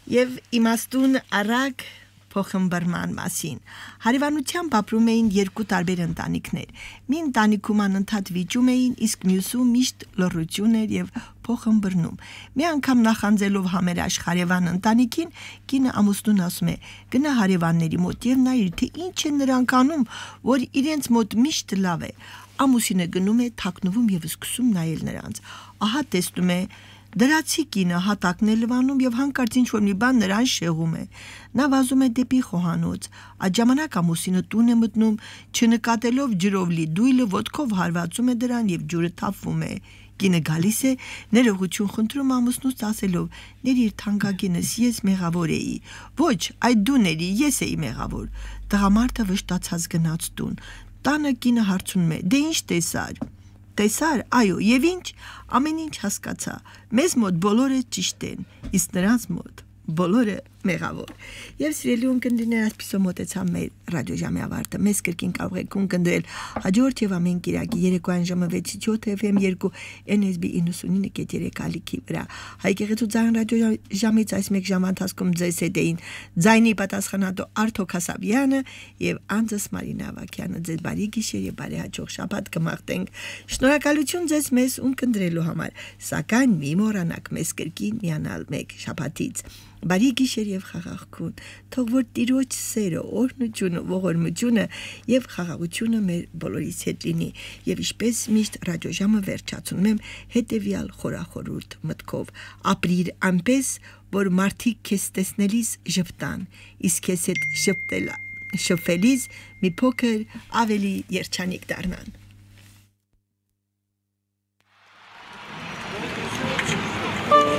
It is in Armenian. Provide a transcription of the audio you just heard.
Եվ իմաստուն առակ փոխմբռնման մասին։ Հարևանությամբ ապրում էին երկու տարբեր ընտանիքներ։ Մի ընտանիքում անընդհատ վիճում էին, իսկ մյուսում միշտ լռություն էր եւ փոխմբռնում։ Մի անգամ նախանձելով համերաշխ հարևան ընտանիքին, կինը ամուսնուն ասում է. «Գնա հարևանների մոտ եւ նայիր, թե ինչ են նրանք անում, որ իրենց մոտ միշտ լավ է»։ Ամուսինը գնում է, թաքնվում եւ սկսում նայել նրանց։ Ահա տեսնում է դրացի կինը հատակն է լվանում եւ հանկարծ ինչ-որ մի բան նրան շեղում է։ Նա վազում է դեպի խոհանոց։ Այդ ժամանակ ամուսինը տուն է մտնում, չնկատելով ջրով լի դույլը, ոտքով հարվածում է դրան եւ ջուրը թափվում է։ Կինը գալիս է, ներողություն խնդրում ամուսնուց ասելով. «Ներիր թանկագինս, ես մեղավոր էի»։ «Ոչ, այդ դու ների, ես էի մեղավոր»։ Տղամարդը վշտացած գնաց տուն։ Տանը կինը հարցնում է. «Դե ինչ տեսար»։ Տեսար, այո, եւ ինչ, ամեն ինչ հասկացա։ Մեզ մոտ բոլորը ճիշտ են, իսկ նրանց մոտ բոլորը մեղավոր։ Եվ սիրելի ունկնդիրներ, այսպիսով մոտեցավ մեր ռադիոժամի ավարտը։ Մեզ կրկին կարող եք ունկնդրել հաջորդ եւ ամեն կիրակի երեկոյան ժամը 6-7 FM 2 NSB 99.3 ալիքի վրա։ Հայկեղեցու ձայն ռադիոժամից այս մեկ ժամ ընթացքում ձեզ հետ էին ձայնի պատասխանատու Արթուր Քասաբյանը եւ անձս Մարինա Ավագյանը։ Ձեզ բարի գիշեր եւ բարի հաջող շաբաթ կմաղթենք։ Շնորհակալություն ձեզ մեզ ունկնդրելու համար, սակայն մի մոռանաք մեզ կրկին միանալ մեկ շաբաթից։ Բարի գիշեր եւ խաղաղություն, թող որ Տիրոջ սերը, օրհնությունը, ողորմությունը եւ խաղաղությունը մեր բոլորիս հետ լինի։ Եվ ինչպես միշտ ռադիոժամը վերջացնում եմ հետեւյալ խորախորհուրդ մտքով. ապրիր այնպես, որ մարդիկ քեզ տեսնելիս ժպտան, իսկ քեզ հետ շփվելիս մի փոքր ավելի երջանիկ դառնան։